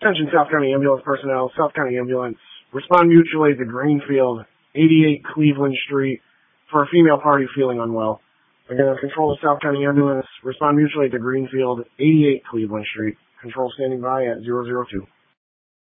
Attention South County Ambulance personnel, South County Ambulance. Respond mutually to Greenfield, 88 Cleveland Street, for a female party feeling unwell. Again, control of South County Ambulance. Respond mutually to Greenfield, 88 Cleveland Street. Control standing by at 002.